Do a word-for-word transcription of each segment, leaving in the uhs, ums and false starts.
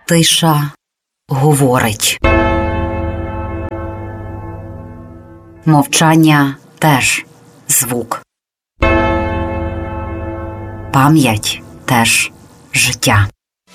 Тиша говорить. Мовчання теж звук. Пам'ять теж життя.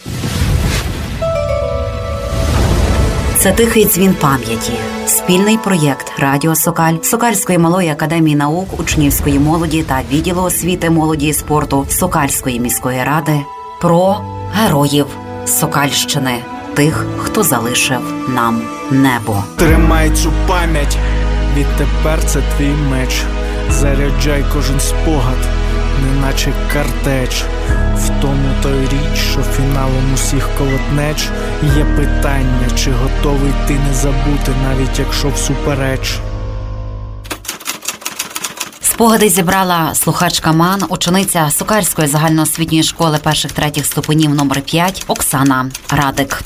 Це тихий дзвін пам'яті. Спільний проєкт Радіо Сокаль, Сокальської малої академії наук, учнівської молоді та відділу освіти, молоді і спорту Сокальської міської ради про героїв Сокальщини, тих, хто залишив нам небо. Тримай цю пам'ять, відтепер це твій меч. Заряджай кожен спогад, неначе картеч. В тому той річ, що фіналом усіх колотнеч є питання, чи готовий ти не забути, навіть якщо всупереч. Спогади зібрала слухачка МАН, учениця Сокальської загальноосвітньої школи перших-третіх ступенів номер п'ять Оксана Радик.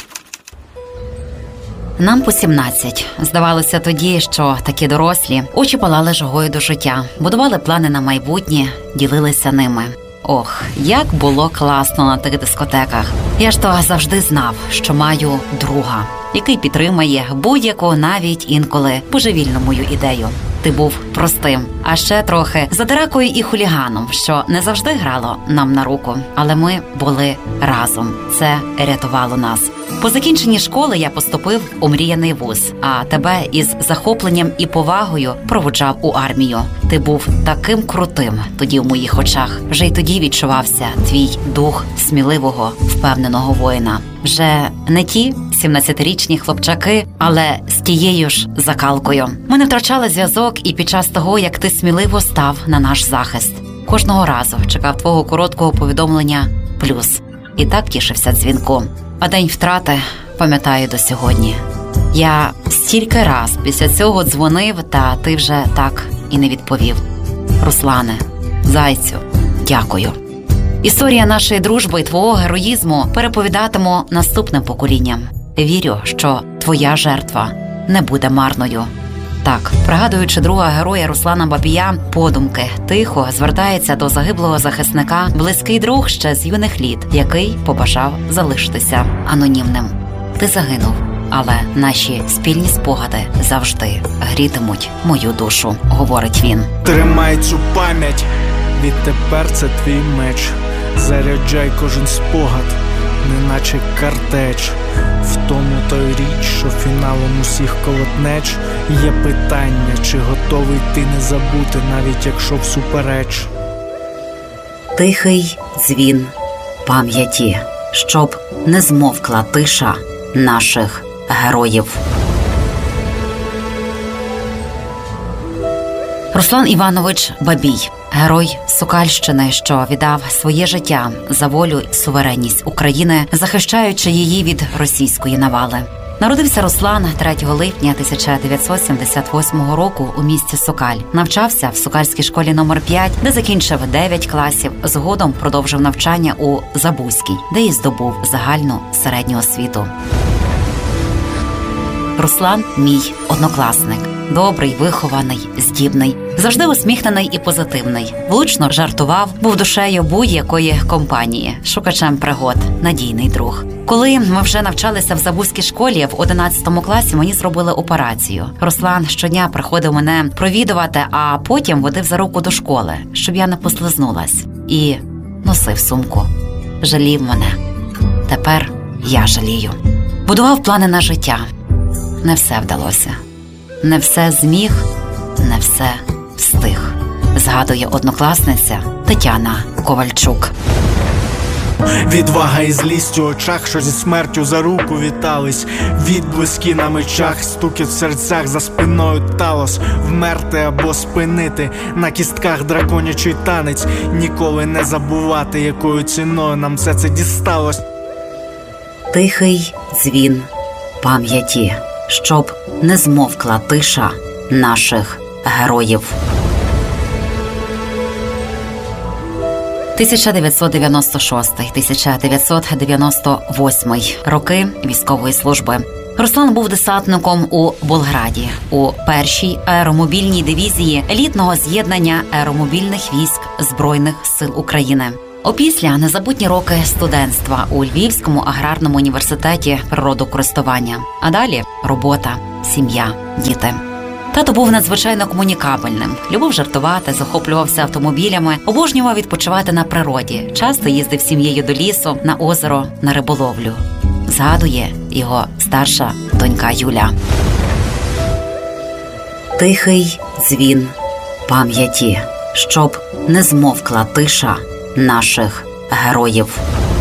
Нам по сімнадцять. Здавалося тоді, що такі дорослі очі палали жагою до життя, будували плани на майбутнє, ділилися ними. Ох, як було класно на тих дискотеках. Я ж то завжди знав, що маю друга, який підтримає будь-яку, навіть інколи божевільну мою ідею. Ти був простим, а ще трохи задиракою і хуліганом, що не завжди грало нам на руку. Але ми були разом. Це рятувало нас. По закінченні школи я поступив у мріяний вуз, а тебе із захопленням і повагою проводжав у армію. Ти був таким крутим тоді в моїх очах. Вже й тоді відчувався твій дух сміливого, впевненого воїна. Вже не ті сімнадцятирічні хлопчаки, але з тією ж закалкою. Ми не втрачали зв'язок і під час того, як ти сміливо став на наш захист. Кожного разу чекав твого короткого повідомлення «плюс». І так тішився дзвінком. А день втрати пам'ятаю до сьогодні. Я стільки раз після цього дзвонив, та ти вже так і не відповів. Руслане, зайцю, дякую. Історія нашої дружби і твого героїзму переповідатиму наступним поколінням. Вірю, що твоя жертва не буде марною. Так, пригадуючи друга героя Руслана Бабія, подумки, тихо звертається до загиблого захисника близький друг ще з юних літ, який побажав залишитися анонімним. Ти загинув, але наші спільні спогади завжди грітимуть мою душу, говорить він. Тримай цю пам'ять, відтепер це твій меч. Заряджай кожен спогад, неначе картеч. В тому той річ, що фіналом усіх колотнеч є питання, чи готовий ти не забути, навіть якщо всупереч. Тихий дзвін пам'яті, щоб не змовкла тиша наших героїв. Руслан Іванович Бабій, герой Сокальщини, що віддав своє життя за волю і суверенність України, захищаючи її від російської навали. Народився Руслан третього липня тисяча дев'ятсот сімдесят восьмого року у місті Сокаль. Навчався в Сокальській школі номер п'ять, де закінчив дев'ять класів. Згодом продовжив навчання у Забузькій, де і здобув загальну середню освіту. Руслан – мій однокласник. Добрий, вихований, здібний, завжди усміхнений і позитивний. Влучно жартував, був душею будь-якої компанії, шукачем пригод, надійний друг. Коли ми вже навчалися в Забузькій школі, в одинадцятому класі мені зробили операцію. Руслан щодня приходив мене провідувати, а потім водив за руку до школи, щоб я не послизнулась. І носив сумку. Жалів мене. Тепер я жалію. Будував плани на життя. Не все вдалося. Не все зміг, не все встиг, згадує однокласниця Тетяна Ковальчук. Відвага і злість у очах, що зі смертю за руку вітались. Відблиски на мечах, стукіт в серцях, за спиною талос. Вмерти або спинити, на кістках драконячий танець. Ніколи не забувати, якою ціною нам все це дісталось. Тихий дзвін пам'яті, щоб не змовкла тиша наших героїв. тисяча дев'ятсот дев'яносто шостий - тисяча дев'ятсот дев'яносто восьмий роки військової служби. Руслан був десантником у Болграді у першій аеромобільній дивізії елітного з'єднання аеромобільних військ Збройних сил України. Опісля незабутні роки студентства у Львівському аграрному університеті природокористування. А далі робота, сім'я, діти. Тато був надзвичайно комунікабельним, любив жартувати, захоплювався автомобілями, обожнював відпочивати на природі, часто їздив з сім'єю до лісу, на озеро, на риболовлю. Згадує його старша донька Юля. Тихий дзвін пам'яті, щоб не змовкла тиша наших героїв.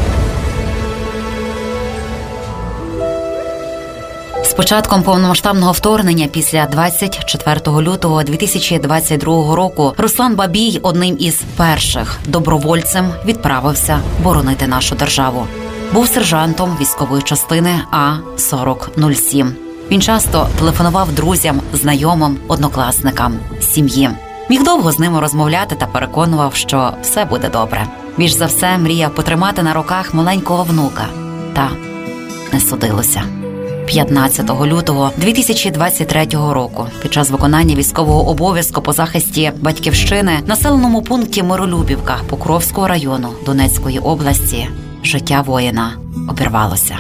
З початком повномасштабного вторгнення після двадцять четвертого лютого дві тисячі двадцять другого року Руслан Бабій одним із перших добровольцем відправився боронити нашу державу. Був сержантом військової частини А сорок нуль сім. Він часто телефонував друзям, знайомим, однокласникам, сім'ї. Міг довго з ними розмовляти та переконував, що все буде добре. Більш за все мріяв потримати на руках маленького внука. Та не судилося. п'ятнадцятого лютого дві тисячі двадцять третього року під час виконання військового обов'язку по захисті батьківщини в населеному пункті Миролюбівка Покровського району Донецької області життя воїна обірвалося.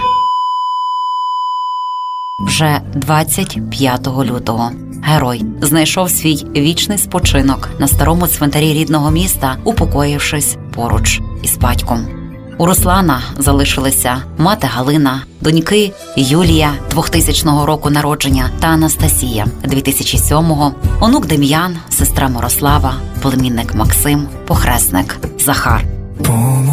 Вже двадцять п'ятого лютого герой знайшов свій вічний спочинок на старому цвинтарі рідного міста, упокоївшись поруч із батьком. У Руслана залишилися мати Галина, доньки Юлія двохтисячного року народження та Анастасія дві тисячі сьомого, онук Дем'ян, сестра Мирослава, племінник Максим, похресник Захар.